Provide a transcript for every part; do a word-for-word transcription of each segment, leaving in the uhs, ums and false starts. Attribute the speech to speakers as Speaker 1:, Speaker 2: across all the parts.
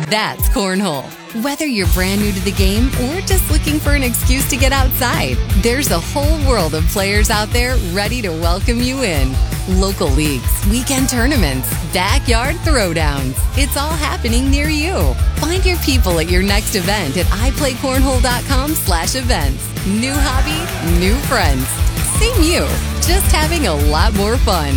Speaker 1: That's Cornhole. Whether you're brand new to the game or just looking for an excuse to get outside, there's a whole world of players out there ready to welcome you in. Local leagues, weekend tournaments, backyard throwdowns. It's all happening near you. Find your people at your next event at iPlayCornhole.com slash events. New hobby, new friends. Same you, just having a lot more fun.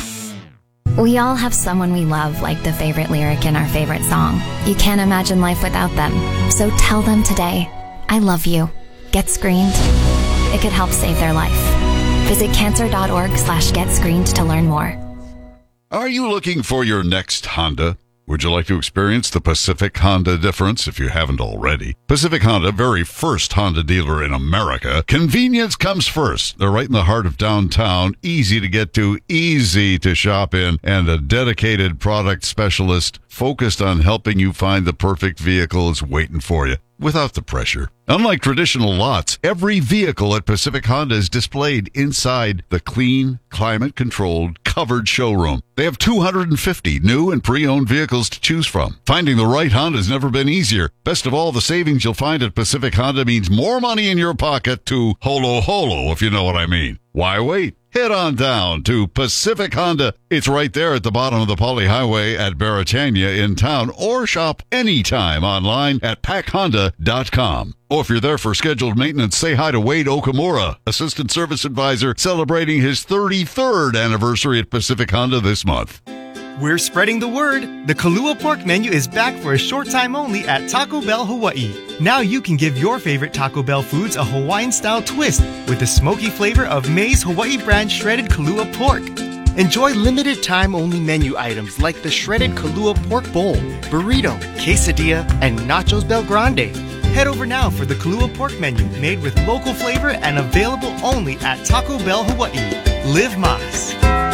Speaker 2: We all have someone we love, like the favorite lyric in our favorite song. You can't imagine life without them. So tell them today, I love you. Get screened. It could help save their life. Visit cancer.org slash get screened to learn more.
Speaker 3: Are you looking for your next Honda? Would you like to experience the Pacific Honda difference if you haven't already? Pacific Honda, very first Honda dealer in America. Convenience comes first. They're right in the heart of downtown, easy to get to, easy to shop in, and a dedicated product specialist focused on helping you find the perfect vehicle is waiting for you without the pressure. Unlike traditional lots, every vehicle at Pacific Honda is displayed inside the clean, climate-controlled, covered showroom. They have two hundred fifty new and pre-owned vehicles to choose from. Finding the right Honda has never been easier. Best of all, the savings you'll find at Pacific Honda means more money in your pocket to holo holo, if you know what I mean. Why wait? Head on down to Pacific Honda. It's right there at the bottom of the Poly Highway at Beretania in town, or shop anytime online at pac honda dot com. Or if you're there for scheduled maintenance, say hi to Wade Okamura, Assistant Service Advisor, celebrating his thirty-third anniversary at Pacific Honda this month.
Speaker 4: We're spreading the word. The Kalua pork menu is back for a short time only at Taco Bell Hawaii. Now you can give your favorite Taco Bell foods a Hawaiian-style twist with the smoky flavor of May's Hawaii brand shredded Kalua pork. Enjoy limited time only menu items like the shredded Kalua pork bowl, burrito, quesadilla, and nachos Bel Grande. Head over now for the Kalua pork menu made with local flavor and available only at Taco Bell Hawaii. Live Mas.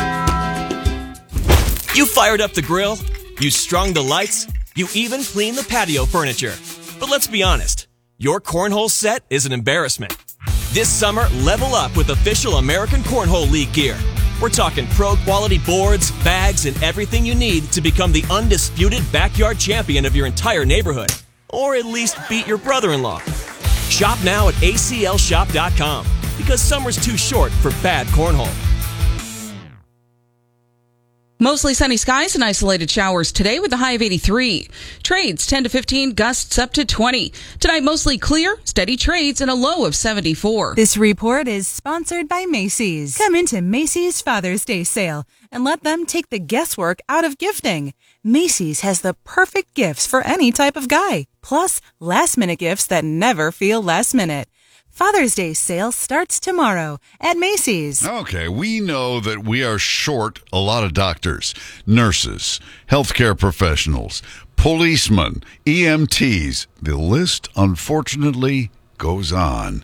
Speaker 5: You fired up the grill, you strung the lights, you even cleaned the patio furniture. But let's be honest, your cornhole set is an embarrassment. This summer, level up with official American Cornhole League gear. We're talking pro-quality boards, bags, and everything you need to become the undisputed backyard champion of your entire neighborhood. Or at least beat your brother-in-law. Shop now at A C L shop dot com because summer's too short for bad cornhole.
Speaker 6: Mostly sunny skies and isolated showers today with a high of eighty-three. Trades ten to fifteen, gusts up to twenty. Tonight mostly clear, steady trades and a low of seventy-four.
Speaker 7: This report is sponsored by Macy's. Come into Macy's Father's Day sale and let them take the guesswork out of gifting. Macy's has the perfect gifts for any type of guy, plus last minute gifts that never feel last minute. Father's Day sale starts tomorrow at Macy's.
Speaker 3: Okay, we know that we are short a lot of doctors, nurses, healthcare professionals, policemen, E M Ts. The list, unfortunately, goes on.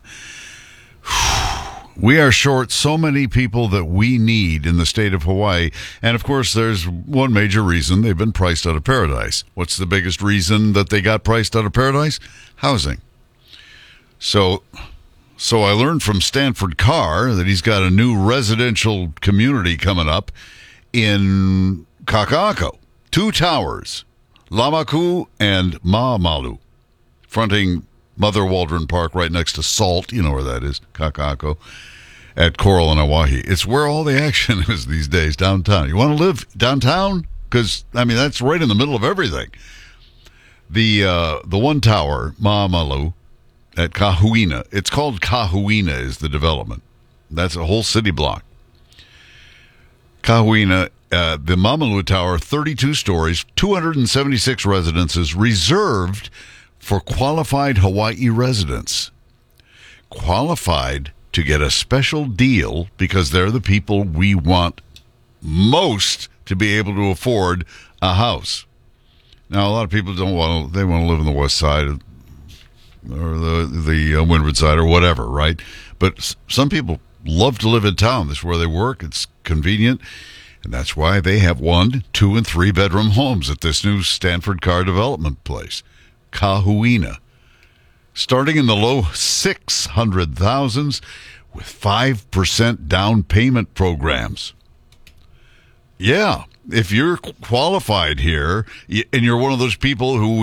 Speaker 3: We are short so many people that we need in the state of Hawaii. And, of course, there's one major reason they've been priced out of paradise. What's the biggest reason that they got priced out of paradise? Housing. So... So I learned from Stanford Carr that he's got a new residential community coming up in Kaka'ako. Two towers, Lamaku and Ma'amalu, fronting Mother Waldron Park right next to Salt, you know where that is, Kaka'ako, at Coral and Oahe. It's where all the action is these days, downtown. You want to live downtown? Because, I mean, that's right in the middle of everything. The, uh, the one tower, Ma'amalu, at Kahuina. It's called Kahuina is the development. That's a whole city block. Kahuina, uh, the Mamalu Tower, thirty-two stories, two hundred seventy-six residences reserved for qualified Hawaii residents. Qualified to get a special deal because they're the people we want most to be able to afford a house. Now, a lot of people don't want to, they want to live on the west side of or the the uh, Windward side or whatever, right? But s- some people love to live in town. That's where they work. It's convenient. And that's why they have one, two, and three bedroom homes at this new Stanford Carr development place, Kahuina. Starting in the low six hundred thousands with five percent down payment programs. Yeah, if you're qualified here and you're one of those people who